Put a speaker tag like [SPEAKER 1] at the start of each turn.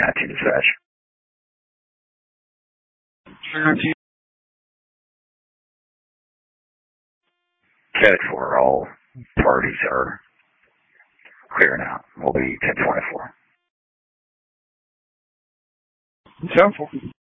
[SPEAKER 1] 319 dispatch.
[SPEAKER 2] 319.
[SPEAKER 1] Code for all parties are clear now. We'll be 1024.
[SPEAKER 2] 10-4.